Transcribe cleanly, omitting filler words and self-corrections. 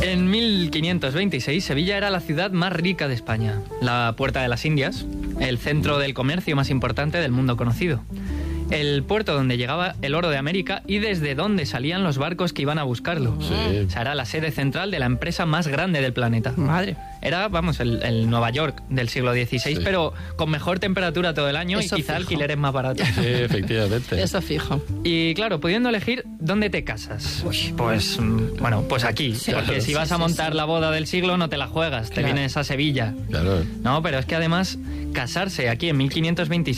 En 1526, Sevilla era la ciudad más rica de España, la Puerta de las Indias, el centro del comercio más importante del mundo conocido, el puerto donde llegaba el oro de América y desde donde salían los barcos que iban a buscarlo. Sí. O sea, era la sede central de la empresa más grande del planeta. Madre. Era, vamos, el Nueva York del siglo XVI, Sí. pero con mejor temperatura todo el año Eso y quizá fijo. alquileres más baratos. Sí, efectivamente. Eso fijo. Y claro, pudiendo elegir dónde te casas. Pues, bueno, pues aquí. Sí, porque claro. si vas Sí, a sí, montar sí. la boda del siglo no te la juegas, te Claro. vienes a Sevilla. Claro. No, pero es que además casarse aquí en 1526